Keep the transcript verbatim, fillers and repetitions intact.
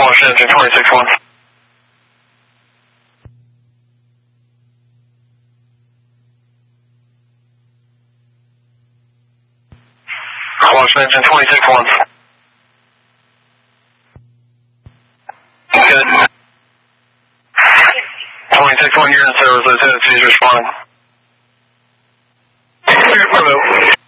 Washington engine twenty-six one. Washington engine twenty-six one. Good. twenty-six one, you're in service. Lieutenant, please respond. Remote.